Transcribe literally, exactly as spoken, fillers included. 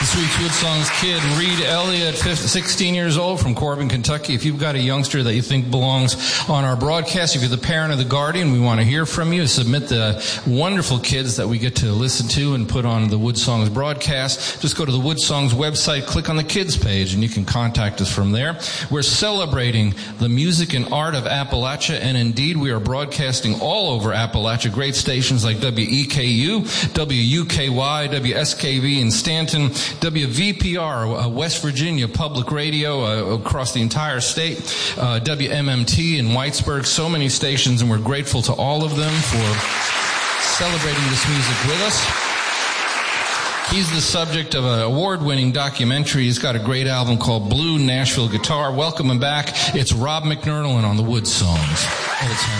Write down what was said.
This week's Wood Songs kid, Reed Elliott, sixteen years old from Corbin, Kentucky. If you've got a youngster that you think belongs on our broadcast, if you're the parent or the guardian, we want to hear from you. Submit the wonderful kids that we get to listen to and put on the Wood Songs broadcast. Just go to the Wood Songs website, click on the kids page, and you can contact us from there. We're celebrating the music and art of Appalachia, and indeed we are broadcasting all over Appalachia. Great stations like W E K U, W U K Y, W S K V in Stanton, W V P R, uh, West Virginia Public Radio uh, across the entire state, uh, W M M T in Whitesburg, so many stations, and we're grateful to all of them for celebrating this music with us. He's the subject of an award-winning documentary. He's got a great album called Blue Nashville Guitar. Welcome him back. It's Rob McNernland on the Wood Songs. Old time.